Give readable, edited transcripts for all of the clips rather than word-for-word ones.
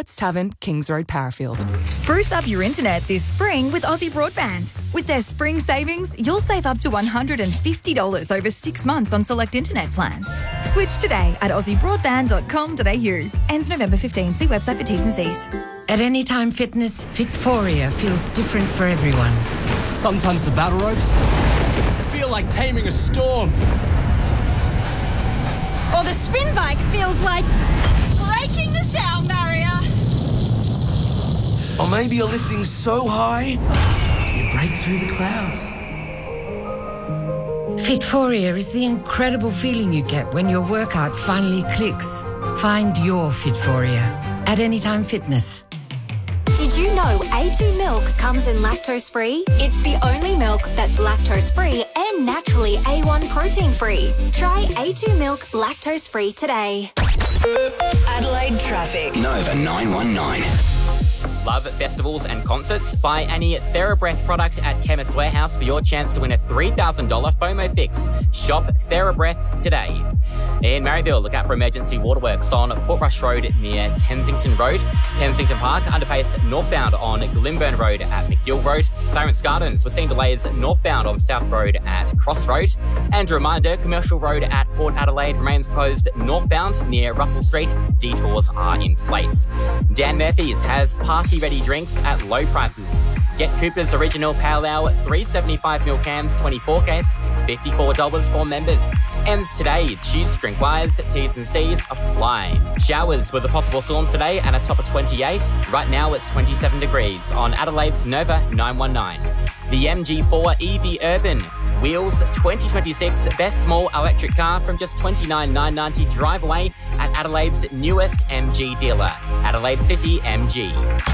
Arts Tavern, Kings Road, Parafield. Spruce up your internet this spring with Aussie Broadband. With their spring savings, you'll save up to $150 over 6 months on select internet plans. Switch today at aussiebroadband.com.au. Ends November 15. See website for T's and C's. At Anytime Fitness, Victoria feels different for everyone. Sometimes the battle ropes feel like taming a storm. Or the spin bike feels like breaking the sound barrier. Or maybe you're lifting so high, you break through the clouds. Fitforia is the incredible feeling you get when your workout finally clicks. Find your Fitforia at Anytime Fitness. Did you know A2 milk comes in lactose-free? It's the only milk that's lactose-free and naturally A1 protein-free. Try A2 milk lactose-free today. Adelaide traffic. Nova 919. Love festivals and concerts? Buy any TheraBreath product at Chemist Warehouse for your chance to win a $3,000 FOMO fix. Shop TheraBreath today. In Maryville, look out for emergency waterworks on Portrush Road near Kensington Road. Kensington Park, underpace northbound on Glimburn Road at McGill Road. Tyrants Gardens, we're seeing delays northbound on South Road at Cross Road. And a reminder, Commercial Road at Port Adelaide remains closed northbound near Russell Street. Detours are in place. Dan Murphy's has party-ready drinks at low prices. Get Cooper's Original Pale Ale 375ml cans, 24 case, $54 for members. Ends today. Choose to drink wise. T's and C's apply. Showers with a possible storm today and a top of 28. Right now it's 27 degrees on Adelaide's Nova 919. The MG4 EV Urban. Wheels 2026 best small electric car from just $29,990 drive away at Adelaide's newest MG dealer, Adelaide City MG.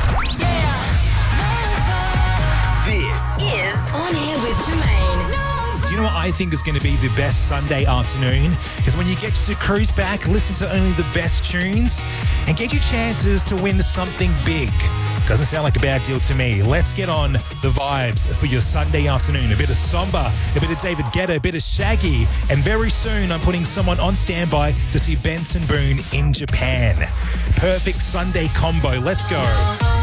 This is On Air with Jermaine. Do you know what I think is going to be the best Sunday afternoon? Is when you get to cruise back, listen to only the best tunes, and get your chances to win something big. Doesn't sound like a bad deal to me. Let's get on the vibes for your Sunday afternoon. A bit of Samba, a bit of David Guetta, a bit of Shaggy, and very soon I'm putting someone on standby to see Benson Boone in Japan. Perfect Sunday combo. Let's go.